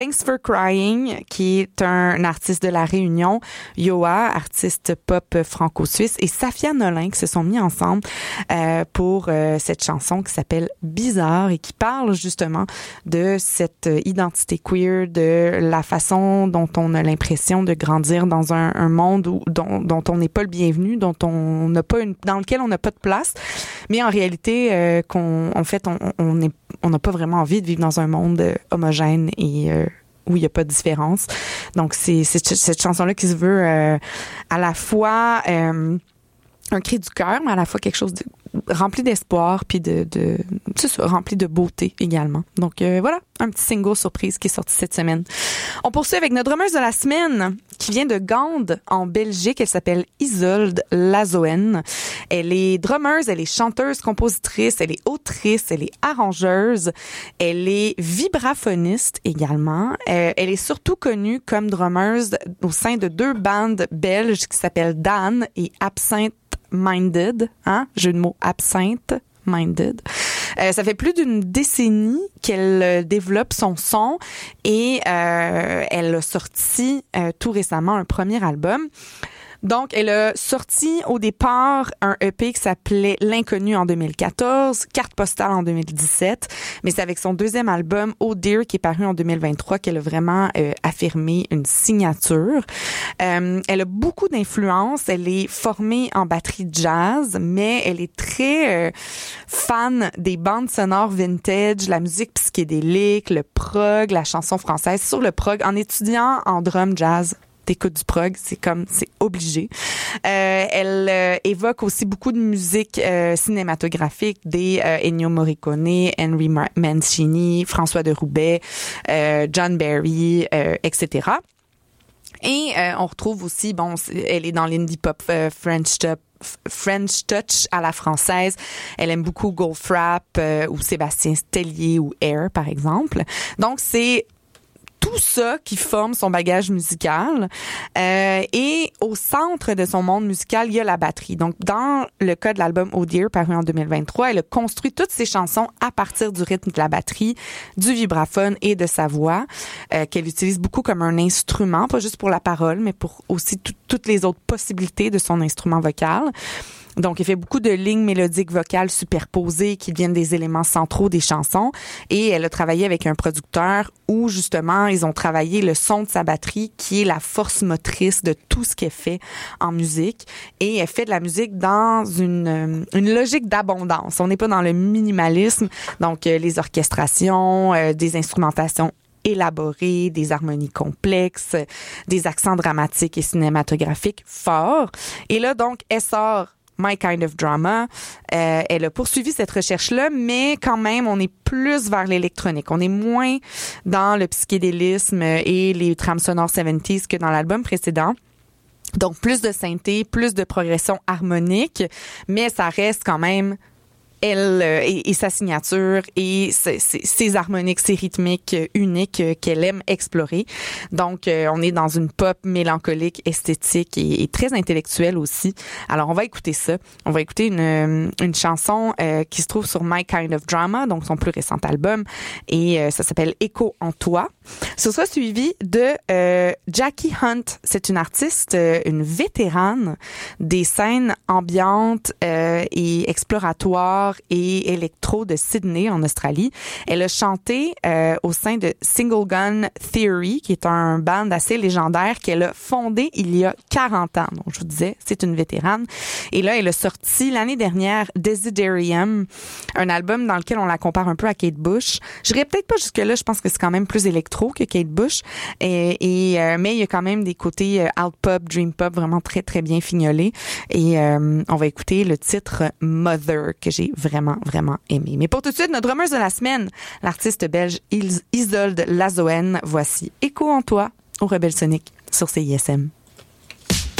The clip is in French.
Thanks for Crying, qui est un artiste de La Réunion, Yoa, artiste pop franco-suisse, et Safia Nolin qui se sont mis ensemble pour cette chanson qui s'appelle Bizarre et qui parle justement de cette identité queer, de la façon dont on a l'impression de grandir dans un monde dont on n'est pas le bienvenu, dans lequel on n'a pas de place, mais en réalité on n'a pas vraiment envie de vivre dans un monde homogène et où il n'y a pas de différence. Donc, c'est cette chanson-là qui se veut à la fois un cri du cœur, mais à la fois quelque chose de rempli d'espoir, puis c'est ça, rempli de beauté également. Donc, voilà, un petit single surprise qui est sorti cette semaine. On poursuit avec notre drummeuse de la semaine, qui vient de Gand, en Belgique. Elle s'appelle Isolde Lazoen. Elle est drummeuse, elle est chanteuse, compositrice, elle est autrice, elle est arrangeuse, elle est vibraphoniste également. Elle est surtout connue comme drummeuse au sein de 2 bandes belges qui s'appellent Dan et Absinthe Minded, hein? Jeu de mots, Absinthe Minded. Ça fait plus d'une décennie qu'elle développe son son et elle a sorti tout récemment un premier album. Donc, elle a sorti au départ un EP qui s'appelait L'Inconnu en 2014, Carte postale en 2017, mais c'est avec son deuxième album, Oh Dear, qui est paru en 2023, qu'elle a vraiment affirmé une signature. Elle a beaucoup d'influence, elle est formée en batterie jazz, mais elle est très fan des bandes sonores vintage, la musique psychédélique, le prog, la chanson française. Sur le prog, en étudiant en drum jazz, t'écoutes du prog, c'est obligé. Elle évoque aussi beaucoup de musique cinématographique, des Ennio Morricone, Henry Mancini, François de Roubaix, John Barry, etc. Et on retrouve aussi, elle est dans l'indie pop French touch à la française. Elle aime beaucoup Goldfrapp ou Sébastien Tellier ou Air, par exemple. Donc, c'est tout ça qui forme son bagage musical. Et au centre de son monde musical, il y a la batterie. Donc, dans le cas de l'album Oh Dear, paru en 2023, elle a construit toutes ses chansons à partir du rythme de la batterie, du vibraphone et de sa voix, qu'elle utilise beaucoup comme un instrument, pas juste pour la parole, mais pour aussi toutes les autres possibilités de son instrument vocal. Donc, elle fait beaucoup de lignes mélodiques vocales superposées qui deviennent des éléments centraux des chansons. Et elle a travaillé avec un producteur où, justement, ils ont travaillé le son de sa batterie qui est la force motrice de tout ce qu'elle fait en musique. Et elle fait de la musique dans une logique d'abondance. On n'est pas dans le minimalisme. Donc, les orchestrations, des instrumentations élaborées, des harmonies complexes, des accents dramatiques et cinématographiques forts. Et là, donc, elle sort My Kind of Drama. Elle a poursuivi cette recherche-là, mais quand même, on est plus vers l'électronique. On est moins dans le psychédélisme et les trames sonores 70s que dans l'album précédent. Donc, plus de synthé, plus de progression harmonique, mais ça reste quand même elle et sa signature et ses harmoniques, ses rythmiques uniques qu'elle aime explorer. Donc, on est dans une pop mélancolique, esthétique et très intellectuelle aussi. Alors, on va écouter ça. On va écouter une chanson qui se trouve sur My Kind of Drama, donc son plus récent album, et ça s'appelle Écho en toi. Ce sera suivi de Jackie Hunt. C'est une artiste, une vétérane des scènes ambiantes et exploratoires et électro de Sydney en Australie. Elle a chanté au sein de Single Gun Theory, qui est un band assez légendaire qu'elle a fondé il y a 40 ans. Donc, je vous disais, c'est une vétérane. Et là, elle a sorti l'année dernière Desiderium, un album dans lequel on la compare un peu à Kate Bush. Je n'irai peut-être pas jusque-là, je pense que c'est quand même plus électro que Kate Bush. Mais il y a quand même des côtés alt pop, dream pop vraiment très, très bien fignolés. Et on va écouter le titre Mother, que j'ai vraiment, vraiment aimé. Mais pour tout de suite, notre drummeuse de la semaine, l'artiste belge Isolde Lazoen. Voici Écho en toi au Rebelle Sonic sur CISM.